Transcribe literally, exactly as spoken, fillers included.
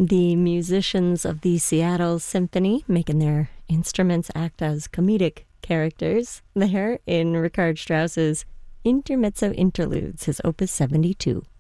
The musicians of the Seattle Symphony making their instruments act as comedic characters there in Richard Strauss's Intermezzo Interludes, his opus seventy-two.